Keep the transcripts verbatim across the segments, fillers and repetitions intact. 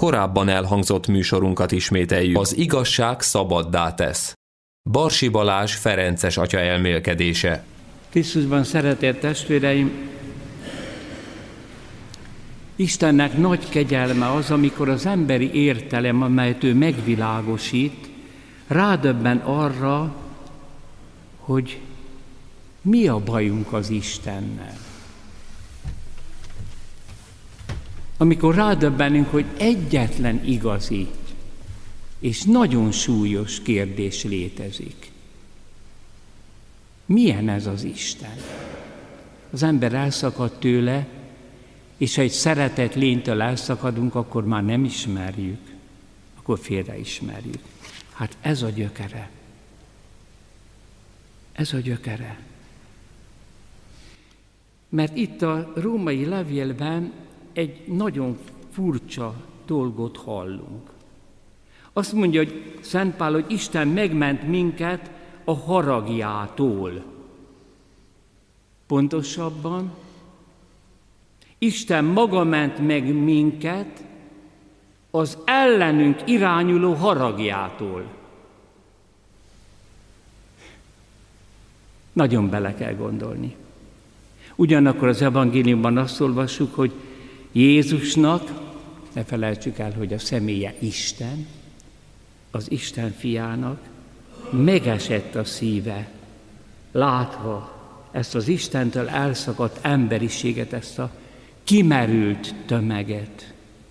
korábban elhangzott műsorunkat ismételjük. Az igazság szabaddá tesz. Barsi Balázs ferences atya elmélkedése. Krisztusban szeretett testvéreim, Istennek nagy kegyelme az, amikor az emberi értelem, amelyet ő megvilágosít, rádöbben arra, hogy mi a bajunk az Istennel. Amikor rádöbbenünk, hogy egyetlen igazi és nagyon súlyos kérdés létezik. Milyen ez az Isten? Az ember elszakad tőle, és ha egy szeretett lénytől elszakadunk, akkor már nem ismerjük, akkor félre ismerjük. Hát ez a gyökere. Ez a gyökere. Mert itt a római levélben egy nagyon furcsa dolgot hallunk. Azt mondja, hogy Szent Pál, hogy Isten megment minket a haragjától. Pontosabban, Isten maga ment meg minket az ellenünk irányuló haragjától. Nagyon bele kell gondolni. Ugyanakkor az evangéliumban azt olvassuk, hogy Jézusnak, ne felejtsük el, hogy a személye Isten, az Isten fiának megesett a szíve, látva ezt az Istentől elszakadt emberiséget, ezt a kimerült tömeget.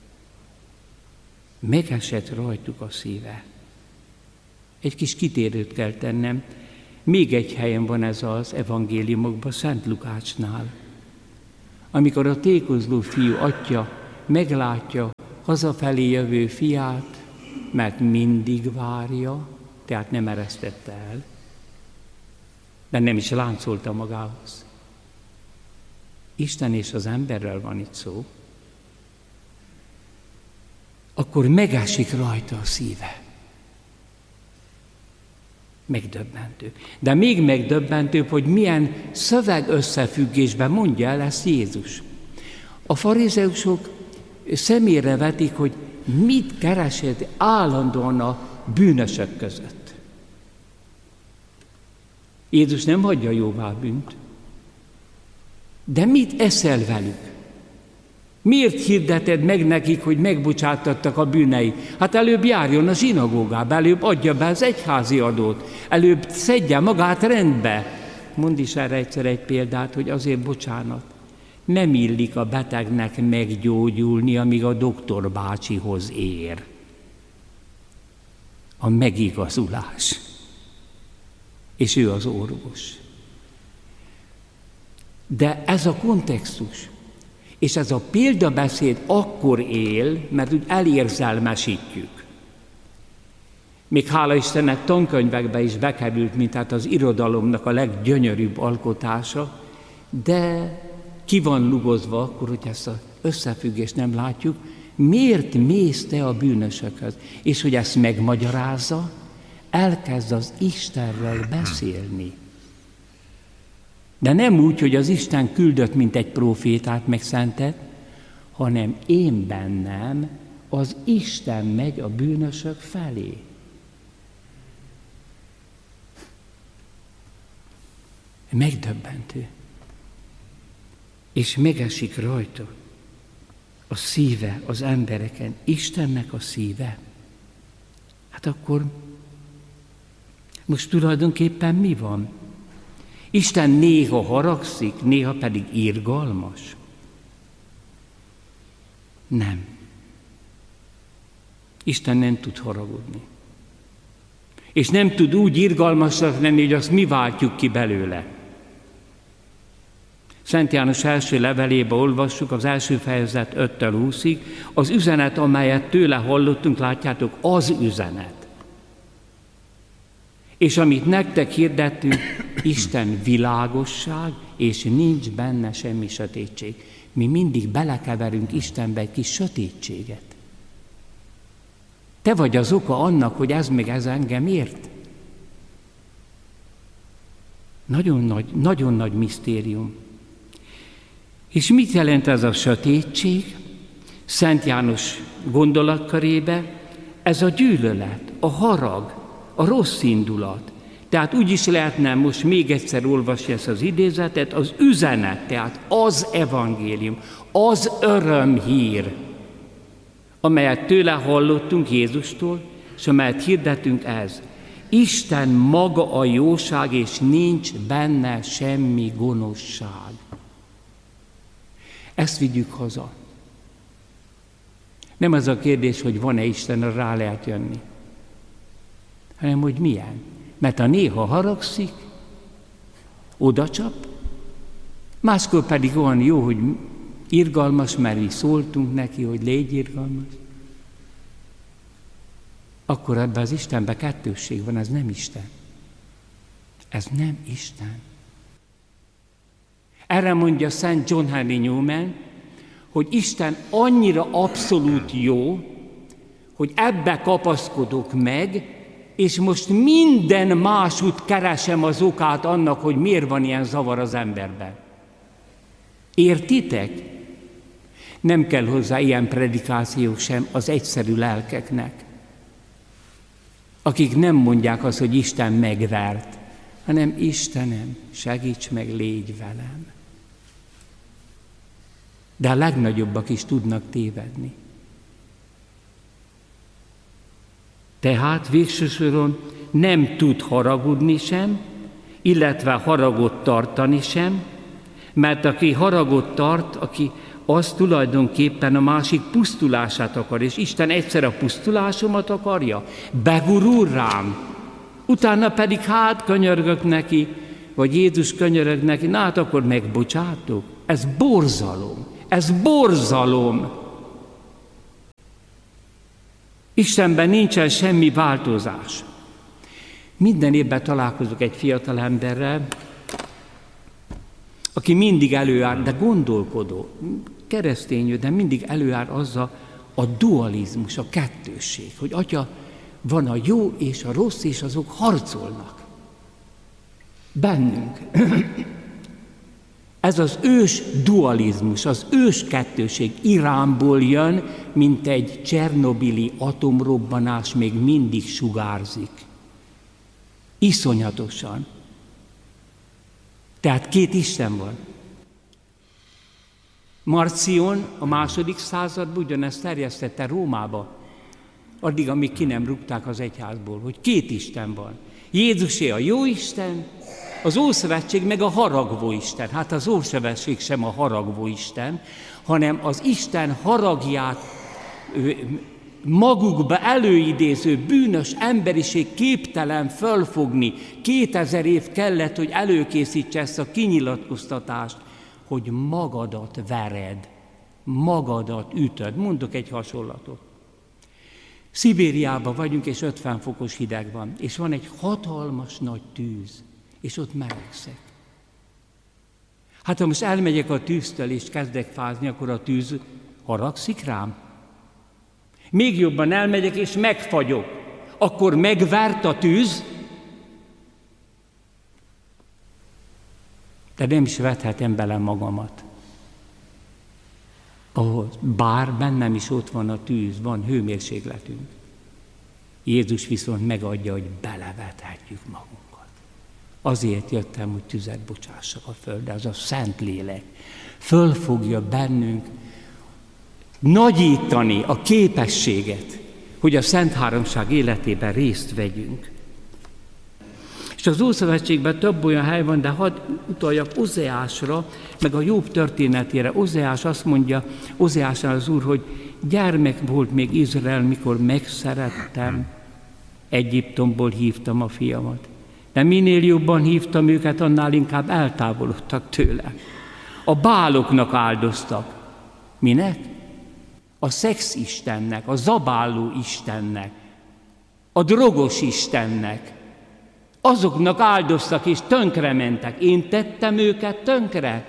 Megesett rajtuk a szíve. Egy kis kitérőt kell tennem. Még egy helyen van ez az evangéliumokban, Szent Lukácsnál. Amikor a tékozló fiú atya meglátja hazafelé jövő fiát, mert mindig várja, tehát nem eresztette el, de nem is láncolta magához. Isten és az emberrel van itt szó. Akkor megesik rajta a szíve. Megdöbbentő. De még megdöbbentőbb, hogy milyen szöveg összefüggésben mondja el ezt Jézus. A farizeusok szemére vetik, hogy mit keresett állandóan a bűnösök között. Jézus nem hagyja jóvá bűnt. De mit eszel velük? Miért hirdeted meg nekik, hogy megbocsátattak a bűnei? Hát előbb járjon a zsinagógába, előbb adja be az egyházi adót, előbb szedje magát rendbe. Mondd is erre egyszer egy példát, hogy azért bocsánat. Nem illik a betegnek meggyógyulni, amíg a doktor bácsihoz ér. A megigazulás. És ő az orvos. De ez a kontextus, és ez a példabeszéd akkor él, mert úgy elérzelmesítjük. Még hála Istennek tankönyvekbe is bekerült, mint hát az irodalomnak a leggyönyörűbb alkotása, de ki van lugozva akkor, hogy ezt az összefüggést nem látjuk, miért mész te a bűnösökhöz? És hogy ezt megmagyarázza, elkezd az Istenről beszélni. De nem úgy, hogy az Isten küldött, mint egy prófétát megszentet, hanem én bennem az Isten megy a bűnösök felé. Megdöbbentő. És megesik rajta a szíve az embereken, Istennek a szíve. Hát akkor most tulajdonképpen mi van? Isten néha haragszik, néha pedig irgalmas? Nem. Isten nem tud haragudni. És nem tud úgy irgalmasak lenni, hogy azt mi váltjuk ki belőle. Szent János első levelébe olvassuk, az első fejezet öttől húszig, az üzenet, amelyet tőle hallottunk, látjátok, az üzenet. És amit nektek hirdettünk, Isten világosság, és nincs benne semmi sötétség. Mi mindig belekeverünk Istenbe egy kis sötétséget. Te vagy az oka annak, hogy ez meg ez engem ért. Nagyon nagy, nagyon nagy misztérium. És mit jelent ez a sötétség? Szent János gondolatkörébe, ez a gyűlölet, a harag, a rossz indulat. Tehát úgy is lehetne most még egyszer olvasni ezt az idézetet, az üzenet, tehát az evangélium, az örömhír, amelyet tőle hallottunk Jézustól, és amelyet hirdetünk ez. Isten maga a jóság, és nincs benne semmi gonoszság. Ezt vigyük haza. Nem az a kérdés, hogy van-e Isten, rá lehet jönni, hanem hogy milyen. Mert ha néha haragszik, odacsap, máskor pedig olyan jó, hogy irgalmas, mert mi szóltunk neki, hogy légy irgalmas, akkor ebben az Istenben kettősség van, ez nem Isten. Ez nem Isten. Erre mondja Szent John Henry Newman, hogy Isten annyira abszolút jó, hogy ebbe kapaszkodok meg, és most minden másút keresem az okát annak, hogy miért van ilyen zavar az emberben. Értitek? Nem kell hozzá ilyen predikáció sem az egyszerű lelkeknek, akik nem mondják azt, hogy Isten megvert, hanem Istenem, segíts meg, légy velem. De a legnagyobbak is tudnak tévedni. Tehát végső soron nem tud haragudni sem, illetve haragot tartani sem, mert aki haragot tart, aki az tulajdonképpen a másik pusztulását akar, és Isten egyszer a pusztulásomat akarja, begurul rám, utána pedig hát könyörgök neki, vagy Jézus könyörög neki, na hát akkor megbocsátok. Ez borzalom, ez borzalom. Istenben nincsen semmi változás. Minden évben találkozok egy fiatal emberrel, aki mindig előáll, de gondolkodó, keresztény, de mindig előáll azzal a dualizmus, a kettősség, hogy atya, van a jó és a rossz, és azok harcolnak. Bennünk. Ez az ős dualizmus, az ős kettőség Iránból jön, mint egy csernobili atomrobbanás még mindig sugárzik. Iszonyatosan. Tehát két Isten van. Marcion a második században ugyanezt terjesztette Rómába, addig, amíg ki nem rúgták az egyházból, hogy két Isten van. Jézusé a jó Isten, az Ószövetség meg a haragvó Isten. Hát az Ószövetség sem a haragvó Isten, hanem az Isten haragját magukba előidéző bűnös emberiség képtelen fölfogni. Kétezer év kellett, hogy előkészítse ezt a kinyilatkoztatást, hogy magadat vered, magadat ütöd. Mondok egy hasonlatot. Szibériában vagyunk, és ötven fokos hideg van, és van egy hatalmas nagy tűz, és ott melegszek. Hát ha most elmegyek a tűztől, és kezdek fázni, akkor a tűz haragszik rám. Még jobban elmegyek, és megfagyok. Akkor megvert a tűz, de nem is vethetem bele magamat. Ahhoz, bár bennem is ott van a tűz, van hőmérsékletünk. Jézus viszont megadja, hogy belevethetjük magunkat. Azért jöttem, hogy tüzet bocsássak a földre, az a Szentlélek. Föl fogja bennünk nagyítani a képességet, hogy a Szent Háromság életében részt vegyünk. És az Ószövetségben több olyan hely van, de hadd utaljak Ozeásra, meg a Jobb történetére. Ozeás azt mondja, Ozeásnál az Úr, hogy gyermek volt még Izrael, mikor megszerettem, Egyiptomból hívtam a fiamat. De minél jobban hívtam őket, annál inkább eltávolodtak tőle. A báloknak áldoztak. Minek? A szexistennek, a zabáló istennek, a drogos istennek. Azoknak áldoztak és tönkrementek. Én tettem őket tönkre.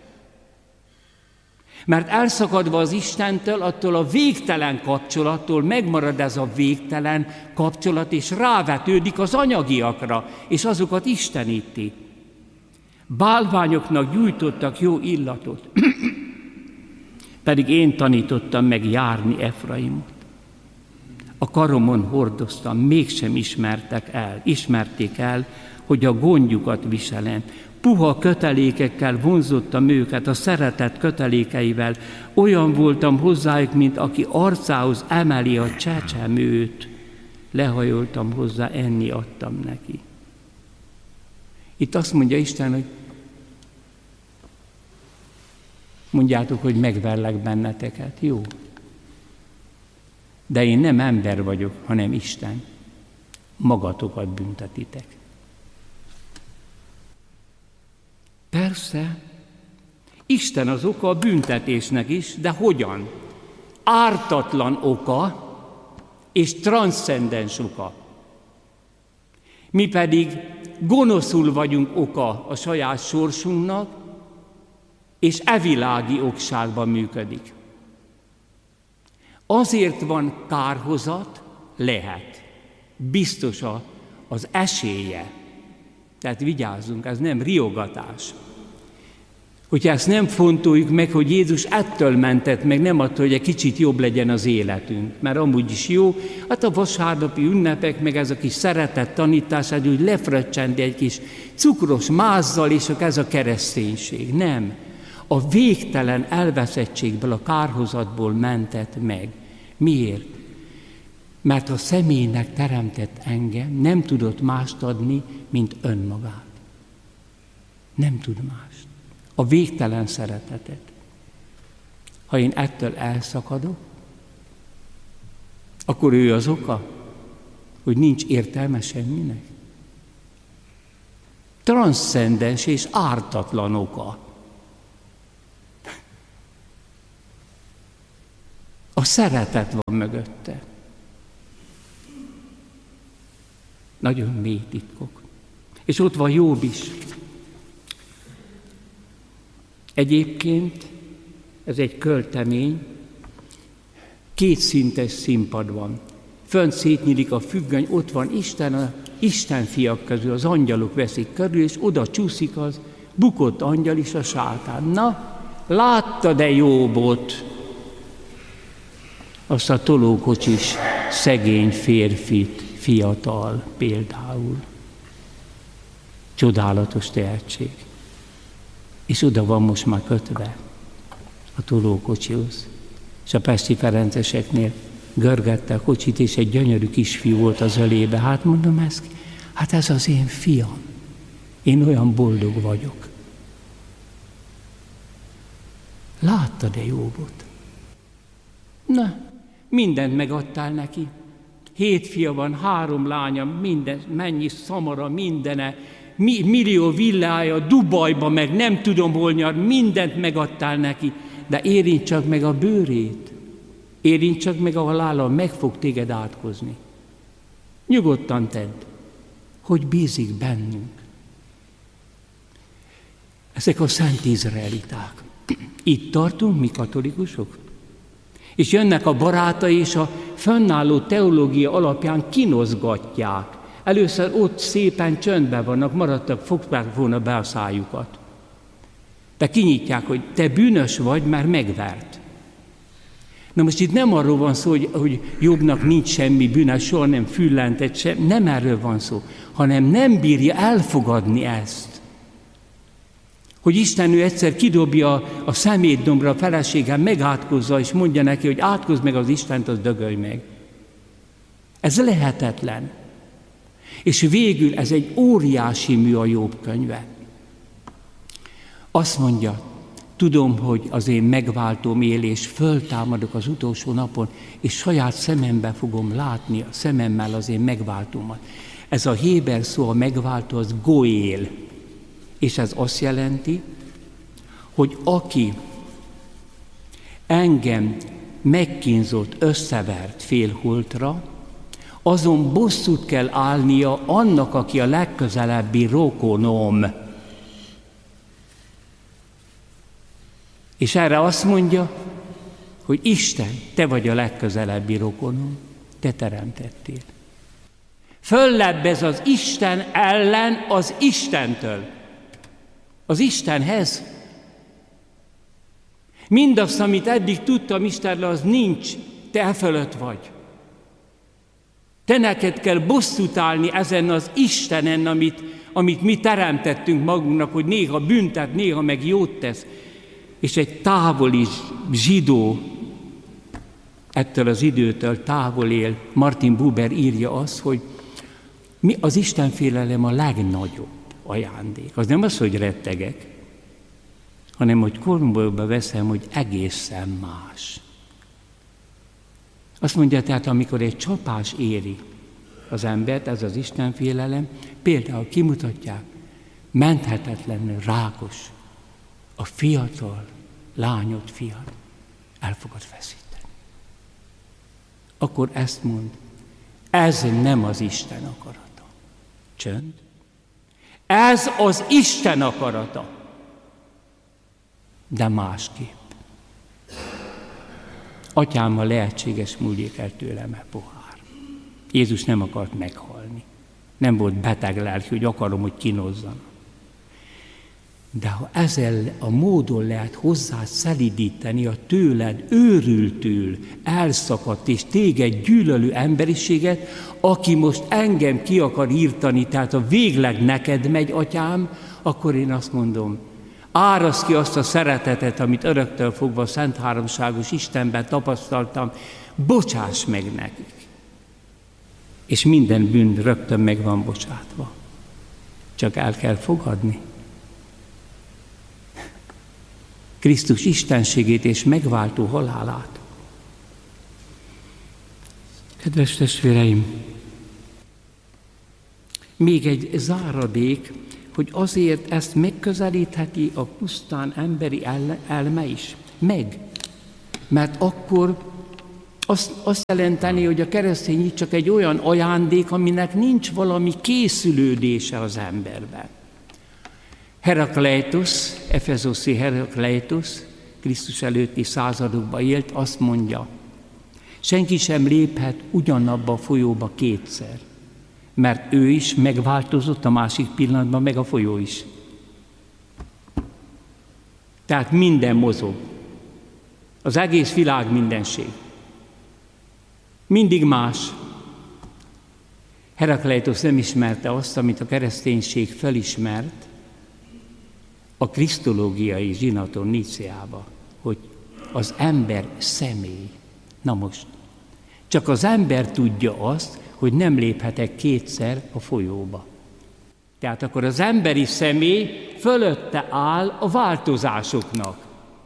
Mert elszakadva az Istentől, attól a végtelen kapcsolattól megmarad ez a végtelen kapcsolat, és rávetődik az anyagiakra, és azokat isteníti. Bálványoknak gyújtottak jó illatot. pedig én tanítottam meg járni Efraimot. A karomon hordoztam, mégsem ismertek el, ismerték el, hogy a gondjukat viselem. Puha kötelékekkel vonzottam őket, a szeretet kötelékeivel. Olyan voltam hozzájuk, mint aki arcához emeli a csecsemőt. Lehajoltam hozzá, enni adtam neki. Itt azt mondja Isten, hogy mondjátok, hogy megverlek benneteket. Jó. De én nem ember vagyok, hanem Isten. Magatokat büntetitek. Persze, Isten az oka a büntetésnek is, de hogyan? Ártatlan oka és transzcendens oka. Mi pedig gonoszul vagyunk oka a saját sorsunknak, és evilági okságban működik. Azért van kárhozat, lehet. Biztos az esélye. Tehát vigyázzunk, ez nem riogatás. Hogyha ezt nem fontoljuk meg, hogy Jézus ettől mentett meg, nem attól, hogy egy kicsit jobb legyen az életünk, mert amúgy is jó, hát a vasárnapi ünnepek, meg ez a kis szeretett tanítás, hogy úgy lefröccsendi egy kis cukros mázzal, és ez a kereszténység. Nem. A végtelen elveszettségből, a kárhozatból mentett meg. Miért? Mert a személynek teremtett engem, nem tudott mást adni, mint önmagát. Nem tud mást. A végtelen szeretetet. Ha én ettől elszakadok, akkor ő az oka, hogy nincs értelme semminek. Transzcendens és ártatlan oka. A szeretet van mögötte. Nagyon mély titkok. És ott van Jobb is. Egyébként ez egy költemény, kétszintes színpad van. Fönt szétnyílik a függöny, ott van Isten, a Isten fiak közül, az angyalok veszik körül, és oda csúszik az bukott angyal is, a sátán. Na, láttad-e Jobbot? Azt a tolókocsis szegény férfit, fiatal például. Csodálatos tehetség. És oda van most már kötve a tolókocsihoz. És a pesti ferenceseknél görgette a kocsit, és egy gyönyörű kisfiú volt az ölébe. Hát mondom, ez, hát ez az én fiam. Én olyan boldog vagyok. Láttad-e Jobbot? Na, mindent megadtál neki. Hét fia van, három lánya, minden, mennyi szamara, mindene, mi, millió villája, Dubajba meg nem tudom hol nyar, mindent megadtál neki, de érint csak meg a bőrét, érint csak meg, ahol áll, meg fog téged átkozni. Nyugodtan tedd, hogy bízik bennünk. Ezek a szent izraeliták. Itt tartunk mi katolikusok? És jönnek a barátai, és a fönnálló teológia alapján kinozgatják. Először ott szépen csöndben vannak, maradtak, fogták volna be a szájukat. De kinyitják, hogy te bűnös vagy, mert megvert. Na most itt nem arról van szó, hogy, hogy Jobbnak nincs semmi bűne, soha nem füllentett sem, nem erről van szó, hanem nem bírja elfogadni ezt. Hogy Isten ő egyszer kidobja a szemétdombra a feleségem, megátkozza, és mondja neki, hogy átkozz meg az Istent, az dögölj meg. Ez lehetetlen. És végül ez egy óriási mű a Jobb könyve. Azt mondja, tudom, hogy az én megváltóm él, és föltámadok az utolsó napon, és saját szemembe fogom látni a szememmel az én megváltómat. Ez a héber szó, a megváltó, az goél. És ez azt jelenti, hogy aki engem megkínzott, összevert félholtra, azon bosszút kell állnia annak, aki a legközelebbi rokonom. És erre azt mondja, hogy Isten, te vagy a legközelebbi rokonom, te teremtettél. Föllebbez az Isten ellen az Istentől. Az Istenhez. Mindazt, amit eddig tudtam Istenről, az nincs, te e fölött vagy. Te neked kell bosszút állni ezen az Istenen, amit, amit mi teremtettünk magunknak, hogy néha büntet, néha meg jót tesz. És egy távoli zsidó, ettől az időtől távol él, Martin Buber írja azt, hogy mi az Istenfélelem a legnagyobb ajándék. Az nem az, hogy rettegek, hanem hogy komolyba veszem, hogy egészen más. Azt mondja tehát, amikor egy csapás éri az embert, ez az Istenfélelem, például kimutatják, menthetetlenül rákos, a fiatal lányot, fiat el fogod feszíteni. Akkor ezt mond, ez nem az Isten akarata. Csönd. Ez az Isten akarata. De másképp. Atyámmal lehetséges múljék el tőlem a pohár. Jézus nem akart meghalni. Nem volt beteg lelki, hogy akarom, hogy kínozzanak. De ha ezzel a módon lehet hozzá szelidíteni a tőled őrültül elszakadt és téged gyűlölő emberiséget, aki most engem ki akar írtani, tehát a végleg neked megy, atyám, akkor én azt mondom, áraszt ki azt a szeretetet, amit öröktől fogva a Szent Háromságos Istenben tapasztaltam, bocsáss meg nekik. És minden bűn rögtön meg van bocsátva. Csak el kell fogadni. Krisztus istenségét és megváltó halálát. Kedves testvéreim, még egy záradék, hogy azért ezt megközelítheti a pusztán emberi elme is. Meg. Mert akkor azt, azt jelenteni, hogy a keresztény csak egy olyan ajándék, aminek nincs valami készülődése az emberben. Herakleitos, efezoszi Herakleitos, Krisztus előtti századokban élt, azt mondja, senki sem léphet ugyanabba a folyóba kétszer, mert ő is megváltozott a másik pillanatban, meg a folyó is. Tehát minden mozog. Az egész világ mindenség. Mindig más. Herakleitos nem ismerte azt, amit a kereszténység felismert a krisztológiai zsinaton Nicéába, hogy az ember személy. Na most, csak az ember tudja azt, hogy nem léphetek kétszer a folyóba. Tehát akkor az emberi személy fölötte áll a változásoknak.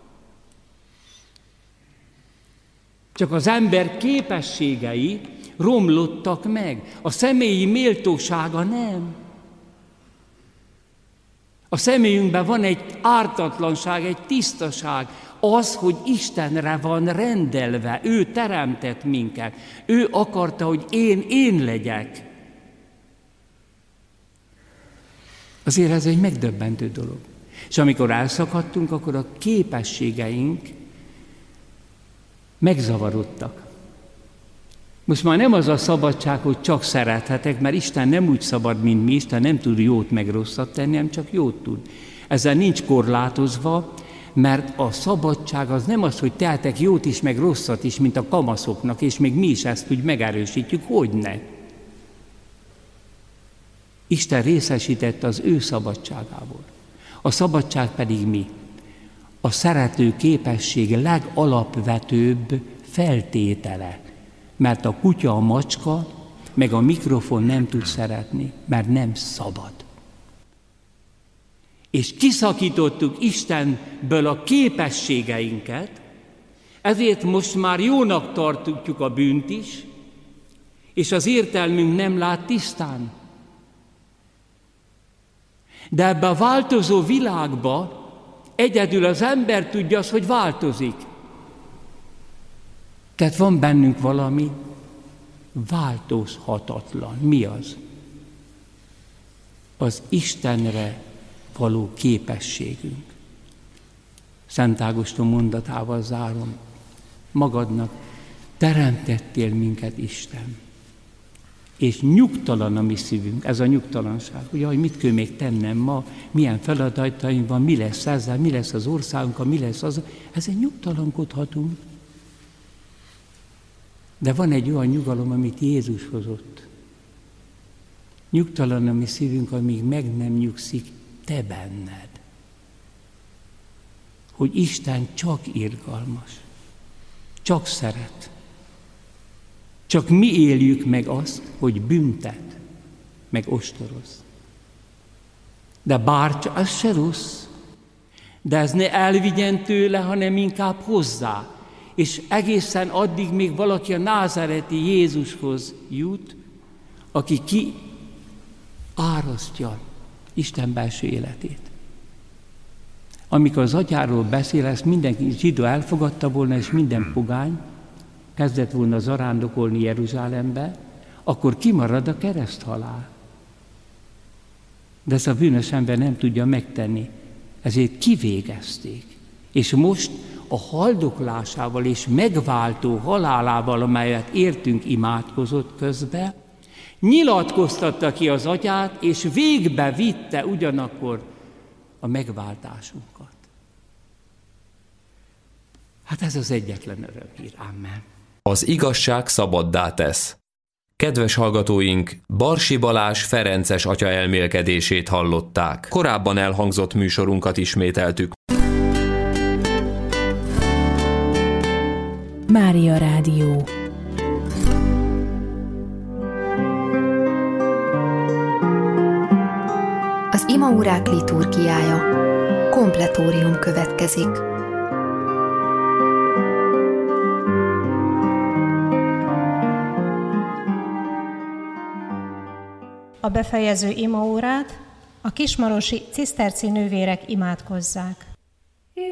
Csak az ember képességei romlottak meg, a személyi méltósága nem. A személyünkben van egy ártatlanság, egy tisztaság, az, hogy Istenre van rendelve, ő teremtett minket, ő akarta, hogy én, én legyek. Azért ez egy megdöbbentő dolog. És amikor elszakadtunk, akkor a képességeink megzavarodtak. Most már nem az a szabadság, hogy csak szerethetek, mert Isten nem úgy szabad, mint mi, Isten nem tud jót meg rosszat tenni, hanem csak jót tud. Ezzel nincs korlátozva, mert a szabadság az nem az, hogy tehetek jót is, meg rosszat is, mint a kamaszoknak, és még mi is ezt úgy megerősítjük, hogyne. Isten részesítette az ő szabadságából. A szabadság pedig mi? A szerető képesség legalapvetőbb feltétele. Mert a kutya, a macska, meg a mikrofon nem tud szeretni, mert nem szabad. És kiszakítottuk Istenből a képességeinket, ezért most már jónak tartjuk a bűnt is, és az értelmünk nem lát tisztán. De ebbe a változó világba egyedül az ember tudja azt, hogy változik. Tehát van bennünk valami változhatatlan. Mi az? Az Istenre való képességünk. Szent Ágoston mondatával zárom. Magadnak teremtettél minket, Isten. és nyugtalan a mi szívünk, ez a nyugtalanság. Ugye, hogy mit kell még tennem ma, milyen feladataim van, mi lesz ezzel, mi lesz az országunkkal, mi lesz az. Ezen nyugtalankodhatunk. De van egy olyan nyugalom, amit Jézus hozott. Nyugtalan a mi szívünk, amíg meg nem nyugszik te benned. Hogy Isten csak irgalmas, csak szeret. Csak mi éljük meg azt, hogy büntet, meg ostoroz. De bár az se rossz, de ez ne elvigyen tőle, hanem inkább hozzá. És egészen addig még valaki a názáreti Jézushoz jut, aki ki árasztja Isten belső életét. Amikor az atyáról beszél, ezt mindenki zsidó elfogadta volna, és minden pogány kezdett volna zarándokolni Jeruzsálembe, akkor kimarad a kereszthalál. De ezt a bűnös ember nem tudja megtenni, ezért kivégezték. És most a haldoklásával és megváltó halálával, amelyet értünk, imádkozott közben, nyilatkoztatta ki az atyát, és végbe vitte ugyanakkor a megváltásunkat. Hát ez az egyetlen örömhír. Amen. Az igazság szabaddá tesz. Kedves hallgatóink, Barsi Balázs ferences atya elmélkedését hallották. Korábban elhangzott műsorunkat ismételtük. Mária Rádió. Az imaórák liturgiája. Kompletórium következik. A befejező imaórát a kismarosi ciszterci nővérek imádkozzák.